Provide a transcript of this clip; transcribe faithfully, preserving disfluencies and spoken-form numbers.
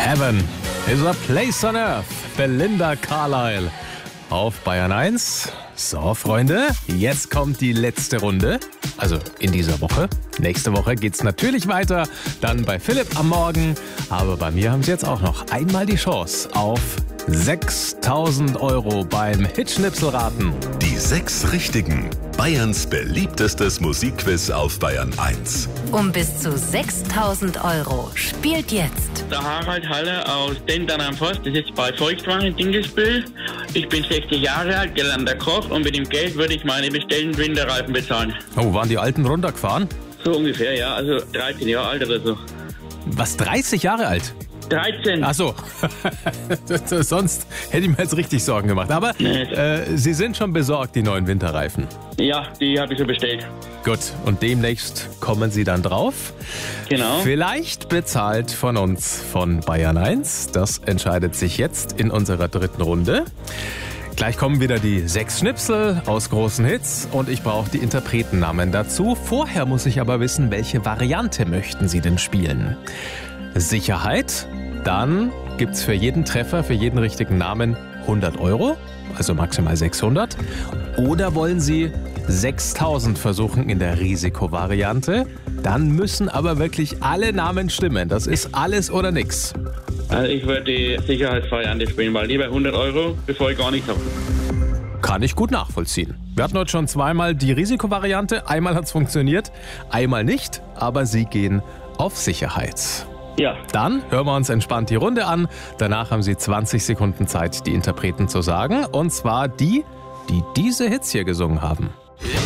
Heaven is a place on earth. Belinda Carlisle auf Bayern eins. So, Freunde, jetzt kommt die letzte Runde. Also in dieser Woche. Nächste Woche geht's natürlich weiter. Dann bei Philipp am Morgen. Aber bei mir haben Sie jetzt auch noch einmal die Chance auf sechstausend Euro beim Hitschnipselraten. Die sechs Richtigen. Bayerns beliebtestes Musikquiz auf Bayern eins. Um bis zu sechstausend Euro. Spielt jetzt. Der Harald Haller aus Dendern am Forst, das ist bei Volkswagen in Dingesbühl. Ich bin sechzig Jahre alt, gelernter Koch und mit dem Geld würde ich meine bestellten Winterreifen bezahlen. Oh, waren die Alten runtergefahren? So ungefähr, ja, also dreizehn Jahre alt oder so. Was, dreißig Jahre alt? dreizehn. Ach so, sonst hätte ich mir jetzt richtig Sorgen gemacht. Aber Nee. äh, Sie sind schon besorgt, die neuen Winterreifen. Ja, die habe ich schon bestellt. Gut, und demnächst kommen Sie dann drauf. Genau. Vielleicht bezahlt von uns von Bayern eins. Das entscheidet sich jetzt in unserer dritten Runde. Gleich kommen wieder die sechs Schnipsel aus großen Hits und ich brauche die Interpretennamen dazu. Vorher muss ich aber wissen, welche Variante möchten Sie denn spielen? Sicherheit, dann gibt's für jeden Treffer, für jeden richtigen Namen hundert Euro, also maximal sechshundert. Oder wollen Sie sechstausend versuchen in der Risikovariante? Dann müssen aber wirklich alle Namen stimmen. Das ist alles oder nix. Also ich würde die Sicherheitsvariante spielen, weil lieber hundert Euro, bevor ich gar nichts habe. Kann ich gut nachvollziehen. Wir hatten heute schon zweimal die Risikovariante. Einmal hat's funktioniert, einmal nicht. Aber Sie gehen auf Sicherheit. Ja. Dann hören wir uns entspannt die Runde an. Danach haben Sie zwanzig Sekunden Zeit, die Interpreten zu sagen. Und zwar die, die diese Hits hier gesungen haben.